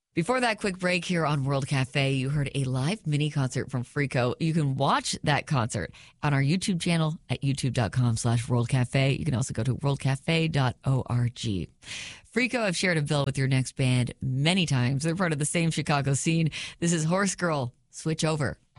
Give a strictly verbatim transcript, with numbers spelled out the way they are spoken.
Before that quick break here on World Cafe, you heard a live mini concert from Freako. You can watch that concert on our YouTube channel at youtube.com slash World Cafe. You can also go to world cafe dot org. Freako have shared a bill with your next band many times. They're part of the same Chicago scene. This is Horse Girl, Switch Over.